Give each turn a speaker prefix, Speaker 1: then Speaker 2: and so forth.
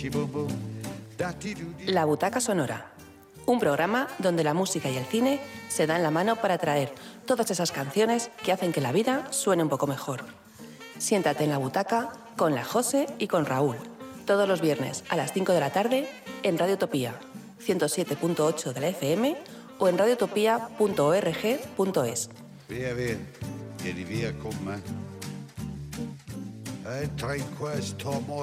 Speaker 1: La Butaca Sonora, un programa donde la música y el cine se dan la mano para traer todas esas canciones que hacen que la vida suene un poco mejor. Siéntate en la butaca con la Jose y con Raúl, todos los viernes a las 5 de la tarde en Radio Utopía, 107.8 de la FM o en radiotopia.org.es.
Speaker 2: Vieni via con me. Entra in questo mondo.